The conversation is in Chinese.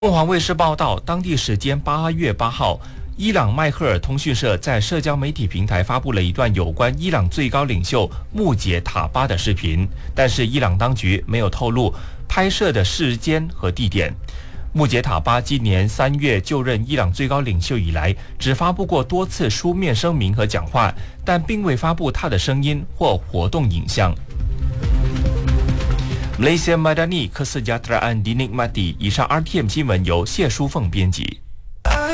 凤凰卫视报道，当地时间8月8号，伊朗迈赫尔通讯社在社交媒体平台发布了一段有关伊朗最高领袖穆杰塔巴的视频，但是伊朗当局没有透露拍摄的时间和地点。穆杰塔巴今年3月就任伊朗最高领袖以来，只发布过多次书面声明和讲话，但并未发布他的声音或活动影像。Malaysia Madani Kesejahteraan Dinikmati。以上 RTM 新闻由谢淑凤编辑。